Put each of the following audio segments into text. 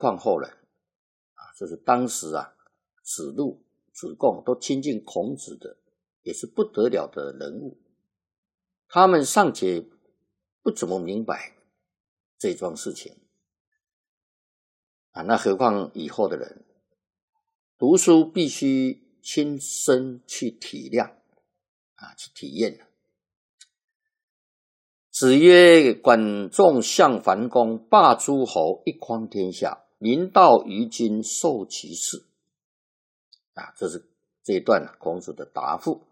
况后人就是当时子路、子贡都亲近孔子的，也是不得了的人物。他们尚且不怎么明白这桩事情那何况以后的人？读书必须亲身去体谅去体验。子曰：管仲、相樊公霸诸侯，一匡天下，民道于今，受其事。这是这一段孔子的答复。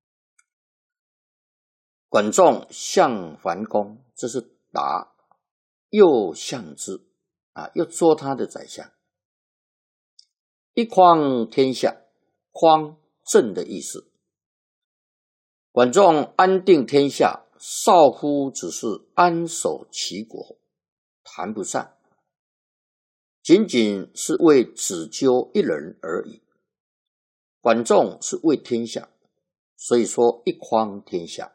管仲、相樊公，这是答右相之又做他的宰相。一匡天下，匡正的意思。管仲安定天下，少乎只是安守齐国，谈不上，仅仅是为子纠一人而已。管仲是为天下，所以说一匡天下。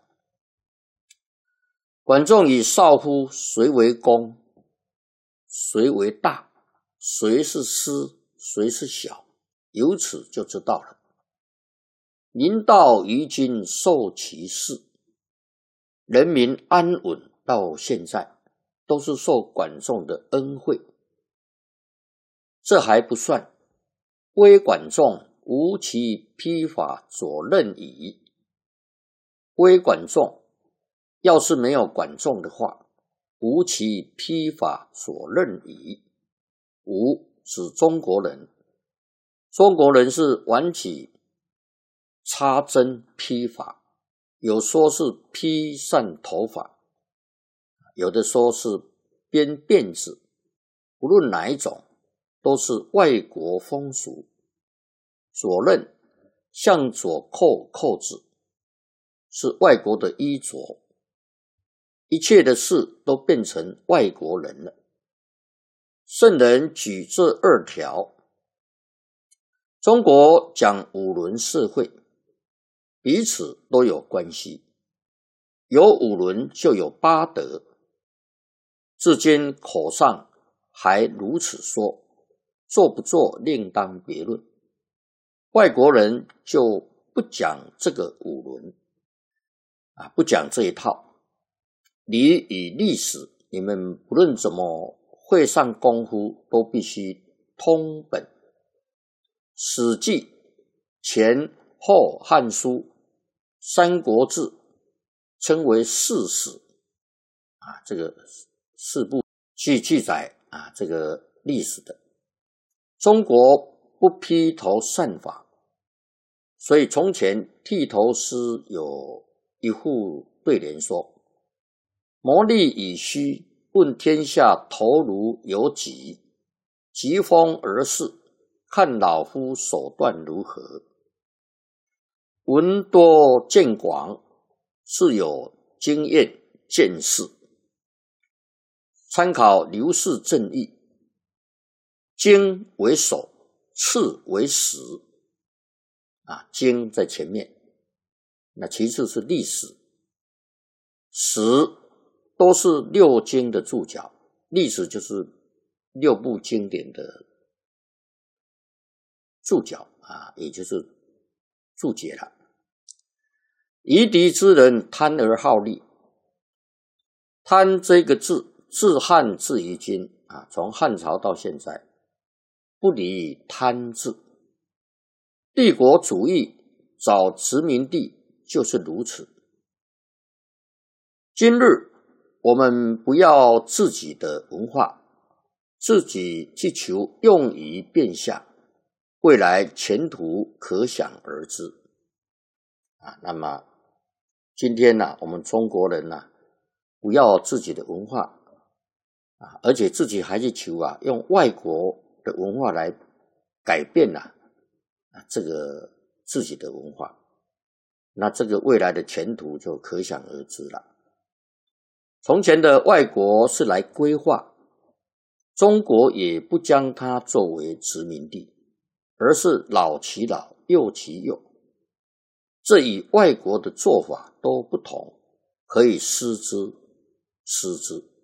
管仲以少乎，谁为公，谁为大，谁是师，谁是小，由此就知道了。民道于今，受其事。人民安稳到现在，都是受管仲的恩惠。这还不算，微管仲，无其披发左衽矣。微管仲，要是没有管仲的话，无其披发左衽矣。吾指中国人，中国人是玩起插针披发，有说是披散头发，有的说是编辫子，不论哪一种，都是外国风俗。左衽向左扣子，是外国的衣着，一切的事都变成外国人了。圣人举这二条，中国讲五伦社会，彼此都有关系，有五伦就有八德，至今口上还如此说，做不做另当别论。外国人就不讲这个五伦不讲这一套。礼与历史，你们不论怎么会上功夫，都必须通本。史记、前后汉书、三国志称为四史这个四部去记载这个历史的。中国不披头散发，所以从前剃头师有一副对联说：磨砺以虚，问天下头颅有几？疾风而逝，看老夫手段如何。闻多见广，是有经验见识。参考刘氏正义，经为首，次为实经在前面，那其次是历史，史都是六经的注脚，历史就是六部经典的注脚也就是注解了。夷狄之人贪而好利，贪这个字，自汉至于今从汉朝到现在，不离贪字。帝国主义找殖民地就是如此。今日我们不要自己的文化，自己去求用于变相，未来前途可想而知那么今天我们中国人不要自己的文化而且自己还去求用外国的文化来改变这个自己的文化，那这个未来的前途就可想而知了。从前的外国是来规划，中国也不将它作为殖民地，而是老其老，幼其幼。这与外国的做法都不同，可以思之。